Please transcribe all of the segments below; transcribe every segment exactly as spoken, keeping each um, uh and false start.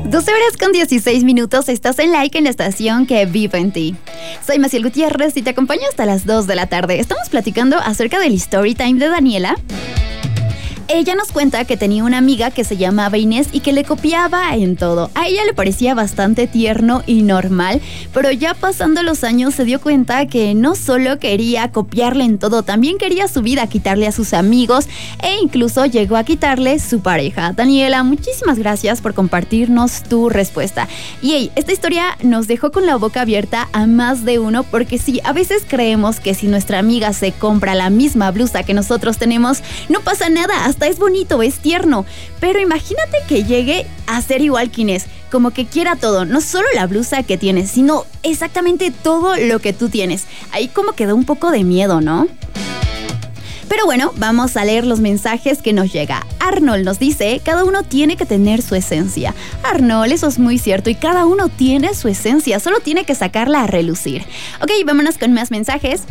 doce horas con dieciséis minutos, estás en Like en la estación que vive en ti. Soy Maciel Gutiérrez y te acompaño hasta las dos de la tarde. Estamos platicando acerca del story time de Daniela. Ella nos cuenta que tenía una amiga que se llamaba Inés y que le copiaba en todo. A ella le parecía bastante tierno y normal, pero ya pasando los años se dio cuenta que no solo quería copiarle en todo, también quería su vida, quitarle a sus amigos e incluso llegó a quitarle su pareja. Daniela, muchísimas gracias por compartirnos tu respuesta. Y hey, esta historia nos dejó con la boca abierta a más de uno, porque sí, a veces creemos que si nuestra amiga se compra la misma blusa que nosotros tenemos, no pasa nada, hasta es bonito, es tierno, pero imagínate que llegue a ser igual que Inés, como que quiera todo, no solo la blusa que tienes, sino exactamente todo lo que tú tienes. Ahí como que da un poco de miedo, ¿no? Pero bueno, vamos a leer los mensajes que nos llega. Arnold nos dice, cada uno tiene que tener su esencia. Arnold, eso es muy cierto, y cada uno tiene su esencia, solo tiene que sacarla a relucir. Ok, vámonos con más mensajes.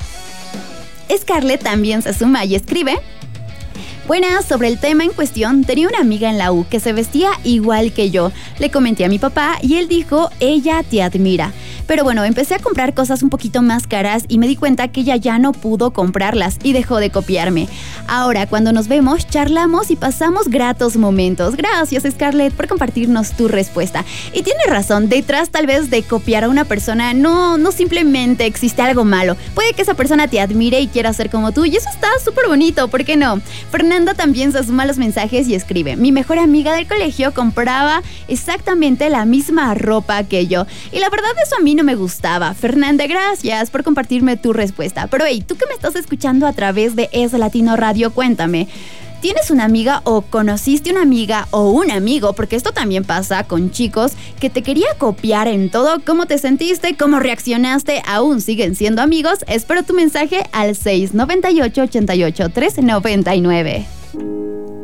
Scarlett también se suma y escribe: buenas, sobre el tema en cuestión, tenía una amiga en la U que se vestía igual que yo. Le comenté a mi papá y él dijo, ella te admira. Pero bueno, empecé a comprar cosas un poquito más caras y me di cuenta que ella ya no pudo comprarlas y dejó de copiarme. Ahora, cuando nos vemos, charlamos y pasamos gratos momentos. Gracias, Scarlett, por compartirnos tu respuesta. Y tienes razón, detrás tal vez de copiar a una persona no, no simplemente existe algo malo. Puede que esa persona te admire y quiera ser como tú y eso está súper bonito, ¿por qué no? Fernanda también se suma a los mensajes y escribe: mi mejor amiga del colegio compraba exactamente la misma ropa que yo y la verdad eso a mí no me gustaba. Fernanda, gracias por compartirme tu respuesta. Pero hey, tú que me estás escuchando a través de Es Latino Radio, cuéntame, ¿tienes una amiga o conociste una amiga o un amigo? Porque esto también pasa con chicos que te quería copiar en todo. ¿Cómo te sentiste? ¿Cómo reaccionaste? ¿Aún siguen siendo amigos? Espero tu mensaje al seis nueve ocho, ocho ocho, tres nueve nueve.